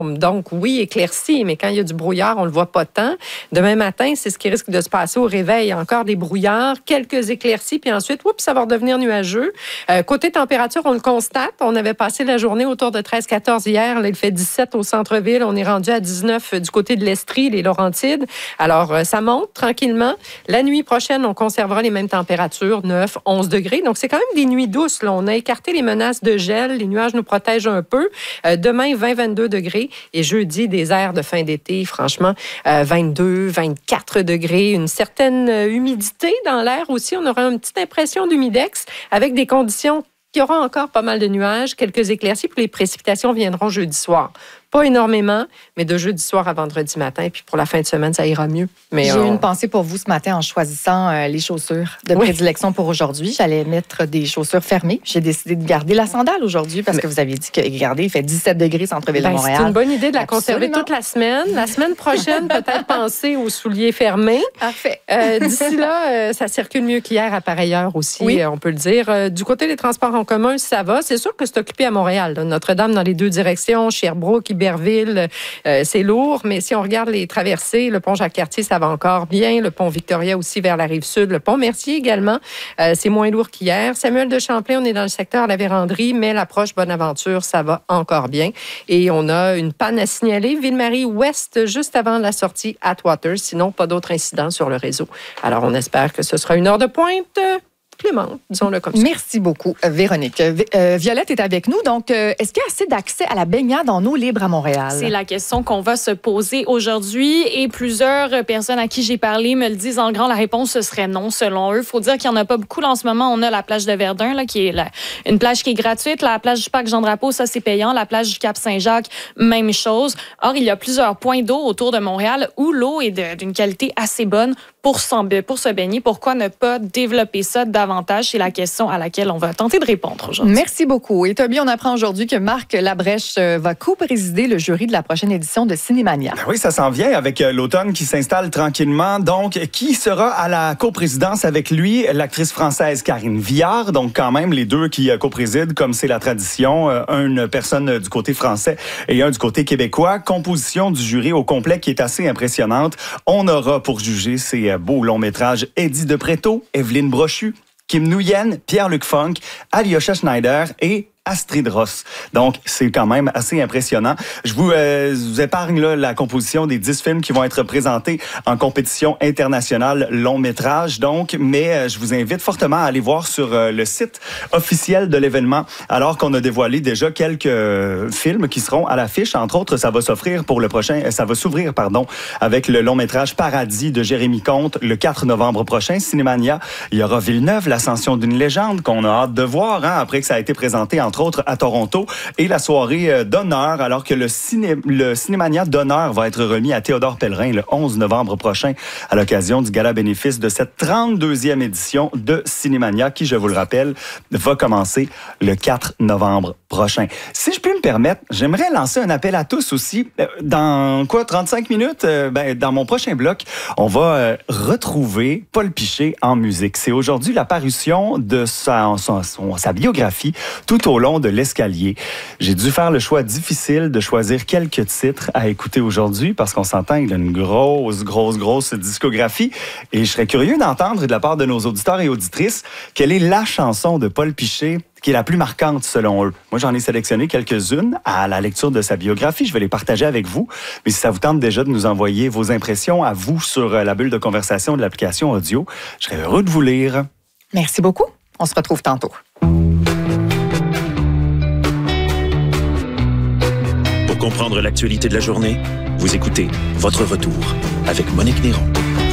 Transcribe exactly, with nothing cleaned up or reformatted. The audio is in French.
Donc, oui, éclairci, mais quand il y a du brouillard, on ne le voit pas tant. Demain matin, c'est ce qui risque de se passer au réveil. Encore des brouillards, quelques éclaircies, puis ensuite, oups, ça va redevenir nuageux. Euh, côté température, on le constate. On avait passé la journée autour de treize quatorze hier. Là, il fait dix-sept au centre-ville. On est rendu à dix-neuf du côté de l'Estrie, les Laurentides. Alors, euh, ça monte tranquillement. La nuit prochaine, on conservera les mêmes températures, neuf, onze degrés. Donc, c'est quand même des nuits douces. Là. On a écarté les menaces de gel. Les nuages nous protègent un peu. Euh, demain, vingt, vingt-deux degrés. Et jeudi, des airs de fin d'été, franchement, euh, vingt-deux, vingt-quatre degrés, une certaine humidité dans l'air aussi. On aura une petite impression d'humidex avec des conditions qui auront encore pas mal de nuages, quelques éclaircies, puis les précipitations viendront jeudi soir. Pas énormément, mais de jeudi soir à vendredi matin. Puis pour la fin de semaine, ça ira mieux. Mais J'ai on... eu une pensée pour vous ce matin en choisissant euh, les chaussures de oui. prédilection pour aujourd'hui. J'allais mettre des chaussures fermées. J'ai décidé de garder la sandale aujourd'hui parce mais... que vous aviez dit que, regardez, il fait dix-sept degrés centre-ville ben, de Montréal. C'est une bonne idée de la Absolument. conserver toute la semaine. La semaine prochaine, peut-être penser aux souliers fermés. Parfait. Euh, d'ici là, euh, ça circule mieux qu'hier à pareille heure aussi, oui. euh, on peut le dire. Euh, du côté des transports en commun, ça va. C'est sûr que c'est occupé à Montréal. Là. Notre-Dame dans les deux directions, Sherbrooke, Iberville, Euh, c'est lourd, mais si on regarde les traversées, le pont Jacques-Cartier, ça va encore bien. Le pont Victoria aussi vers la Rive-Sud. Le pont Mercier également, euh, c'est moins lourd qu'hier. Samuel de Champlain, on est dans le secteur de la Vérandrie, mais l'approche Bonaventure, ça va encore bien. Et on a une panne à signaler. Ville-Marie-Ouest, juste avant la sortie Atwater. Sinon, pas d'autres incidents sur le réseau. Alors, on espère que ce sera une heure de pointe clémente, disons-le comme ça. Merci beaucoup, Véronique. Euh, Violette est avec nous. Donc, euh, est-ce qu'il y a assez d'accès à la baignade en eau libre à Montréal? C'est la question qu'on va se poser aujourd'hui et plusieurs personnes à qui j'ai parlé me le disent en grand. La réponse, ce serait non, selon eux. Il faut dire qu'il n'y en a pas beaucoup. Là, en ce moment, on a la plage de Verdun, là, qui est la, une plage qui est gratuite. La plage du parc Jean-Drapeau, ça, c'est payant. La plage du Cap-Saint-Jacques, même chose. Or, il y a plusieurs points d'eau autour de Montréal où l'eau est de, d'une qualité assez bonne pour, pour se baigner. Pourquoi ne pas développer ça davantage? C'est la question à laquelle on va tenter de répondre aujourd'hui. Merci beaucoup. Et Toby, on apprend aujourd'hui que Marc Labrèche va co-présider le jury de la prochaine édition de Cinémania. Ben oui, ça s'en vient avec l'automne qui s'installe tranquillement. Donc, qui sera à la coprésidence avec lui? L'actrice française Karine Viard. Donc, quand même, les deux qui coprésident, comme c'est la tradition, une personne du côté français et un du côté québécois. Composition du jury au complet qui est assez impressionnante. On aura pour juger ces beaux longs métrages Eddie de Pretto, Evelyne Brochu, Kim Nguyen, Pierre-Luc Funk, Alyosha Schneider et Astrid Ross. Donc, c'est quand même assez impressionnant. Je vous, euh, vous épargne là, la composition des dix films qui vont être présentés en compétition internationale long métrage. Donc, mais euh, je vous invite fortement à aller voir sur euh, le site officiel de l'événement, alors qu'on a dévoilé déjà quelques euh, films qui seront à l'affiche. Entre autres, ça va s'offrir pour le prochain, ça va s'ouvrir, pardon, avec le long métrage Paradis de Jérémy Comte le quatre novembre prochain. Cinémania, il y aura Villeneuve, l'ascension d'une légende qu'on a hâte de voir, hein, après que ça a été présenté en entre autres à Toronto, et la soirée d'honneur, alors que le, ciné, le Cinémania d'honneur va être remis à Théodore Pellerin le onze novembre prochain à l'occasion du gala bénéfice de cette trente-deuxième édition de Cinémania qui, je vous le rappelle, va commencer le quatre novembre prochain. Si je peux me permettre, j'aimerais lancer un appel à tous aussi. Dans quoi, trente-cinq minutes, ben, dans mon prochain bloc, on va retrouver Paul Piché en musique. C'est aujourd'hui la parution de sa, sa, sa, sa biographie tout au long de l'escalier. J'ai dû faire le choix difficile de choisir quelques titres à écouter aujourd'hui parce qu'on s'entend, il a une grosse, grosse, grosse discographie et je serais curieux d'entendre de la part de nos auditeurs et auditrices quelle est la chanson de Paul Piché qui est la plus marquante selon eux. Moi, j'en ai sélectionné quelques-unes à la lecture de sa biographie. Je vais les partager avec vous. Mais si ça vous tente déjà de nous envoyer vos impressions à vous sur la bulle de conversation de l'application audio, je serais heureux de vous lire. Merci beaucoup. On se retrouve tantôt. Pour comprendre l'actualité de la journée, vous écoutez Votre Retour avec Monique Néron.